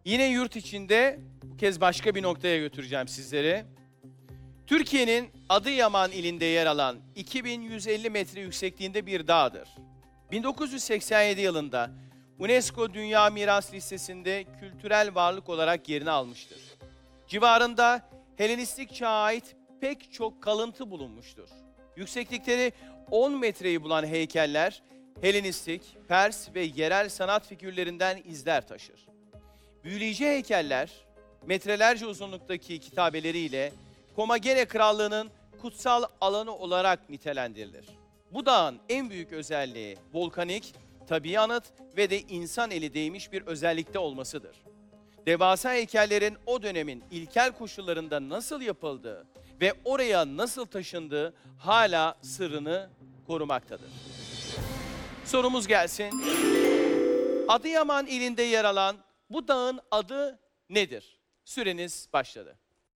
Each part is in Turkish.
Yine yurt içinde bu kez başka bir noktaya götüreceğim sizleri. Türkiye'nin Adıyaman ilinde yer alan 2150 metre yüksekliğinde bir dağdır. 1987 yılında UNESCO Dünya Miras Listesi'nde kültürel varlık olarak yerini almıştır. Civarında Helenistik çağa ait pek çok kalıntı bulunmuştur. Yükseklikleri 10 metreyi bulan heykeller, Helenistik, Pers ve yerel sanat figürlerinden izler taşır. Büyüleyici heykeller, metrelerce uzunluktaki kitabeleriyle Komagene Krallığı'nın kutsal alanı olarak nitelendirilir. Bu dağın en büyük özelliği volkanik, tabii anıt ve de insan eli değmiş bir özellikte olmasıdır. Devasa heykellerin o dönemin ilkel koşullarında nasıl yapıldığı ve oraya nasıl taşındığı hala sırrını korumaktadır. Sorumuz gelsin. Adıyaman ilinde yer alan bu dağın adı nedir? Süreniz başladı.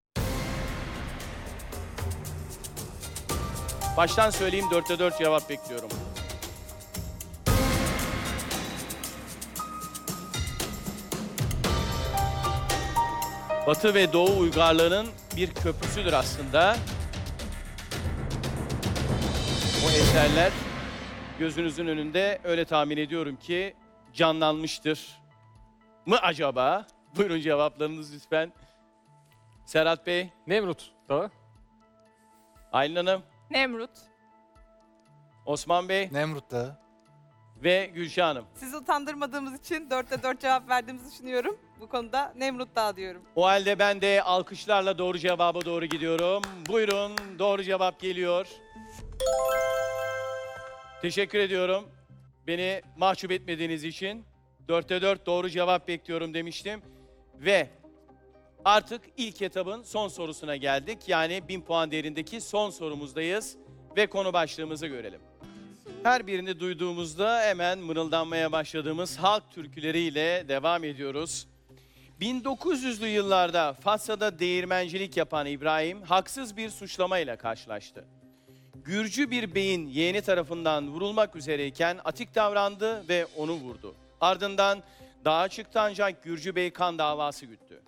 Baştan söyleyeyim, 4'te 4 cevap bekliyorum. Batı ve Doğu uygarlığının bir köprüsüdür aslında. O eserler gözünüzün önünde, öyle tahmin ediyorum ki canlanmıştır mı acaba? Buyurun cevaplarınız lütfen. Serhat Bey, Nemrut Dağı. Aylin Hanım, Nemrut. Osman Bey Nemrut Dağı. ve Gülşah Hanım. Sizi utandırmadığımız için 4'te 4 cevap verdiğimizi düşünüyorum. Bu konuda Nemrut Dağı diyorum. O halde ben de alkışlarla doğru cevaba doğru gidiyorum. Buyurun, doğru cevap geliyor. Teşekkür ediyorum. Beni mahcup etmediğiniz için. 4'te 4 doğru cevap bekliyorum demiştim. Ve artık ilk etabın son sorusuna geldik. Yani 1000 puan değerindeki son sorumuzdayız. Ve konu başlığımızı görelim. Her birini duyduğumuzda hemen mırıldanmaya başladığımız halk türküleriyle devam ediyoruz. 1900'lü yıllarda Fatsa'da değirmencilik yapan İbrahim haksız bir suçlamayla karşılaştı. Gürcü bir beyin yeğeni tarafından vurulmak üzereyken atik davrandı ve onu vurdu. Ardından dağa çıktı ancak Gürcü Bey kan davası güttü.